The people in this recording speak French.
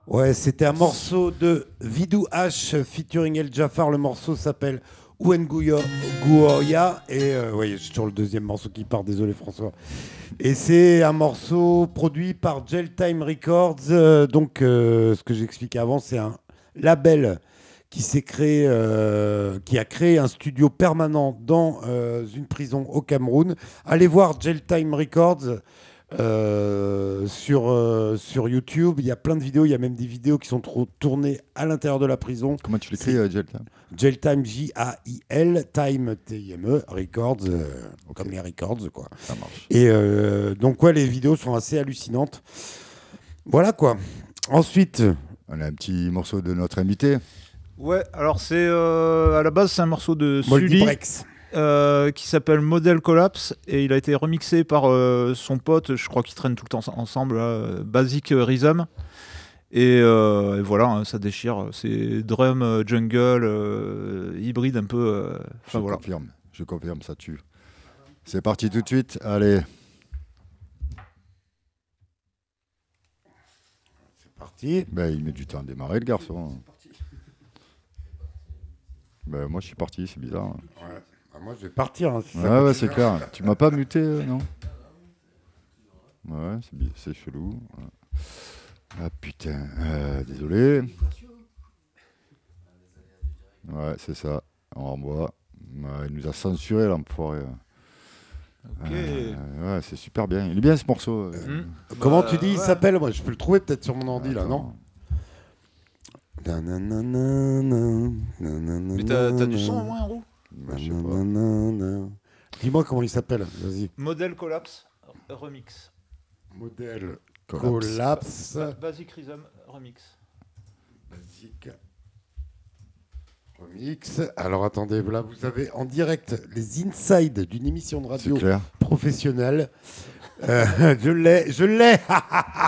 Ouais, c'était un morceau de Vidou H featuring El Jafar. Le morceau s'appelle Guoya. Et ouais, c'est sur le deuxième morceau qui part, désolé François. Et c'est un morceau produit par Gel Time Records. Ce que j'expliquais avant, c'est un label qui s'est créé, qui a créé un studio permanent dans une prison au Cameroun. Allez voir Gel Time Records. Sur YouTube, il y a plein de vidéos. Il y a même des vidéos qui sont tournées à l'intérieur de la prison. Comment tu l'écris, Jelta? Jail Time, Jail, Time, Time, Records, Okay. comme les Records, quoi. Ça marche. Et donc, ouais, les vidéos sont assez hallucinantes. Voilà, quoi. Ensuite, On a un petit morceau de notre invité. Ouais, alors c'est à la base c'est un morceau de Moldy Sully Brex. qui s'appelle Model Collapse et il a été remixé par son pote, je crois qu'ils traînent tout le temps ensemble, là, Basic Rhythm. Et voilà, hein, ça déchire. C'est drum, jungle, hybride un peu. Voilà. Je confirme, ça tue. C'est parti tout de suite, allez. C'est parti. Ben, il met du temps à démarrer, le garçon. Ben, moi, je suis parti, c'est bizarre. Ouais. Bah, moi, je vais partir. Hein, si ça Ouais, continue. c'est clair. Tu m'as pas muté, non? Ouais, c'est chelou. Ouais. Ah putain, désolé. Ouais, c'est ça. On renvoie. Ouais, il nous a censuré, l'enfoiré. Ok. Ouais, c'est super bien. Il est bien ce morceau. Comment tu dis, il s'appelle? Moi, je peux le trouver peut-être sur mon ordi, là, non? Mais t'as du son au moins, Roux? Bah, je sais pas. Dis-moi comment il s'appelle, vas-y. Model Collapse remix. Modèle Collapse. Collapse. Basic Rhythm remix. Basique. Remix. Alors attendez, là vous avez en direct les insides d'une émission de radio C'est clair. professionnelle. Je l'ai.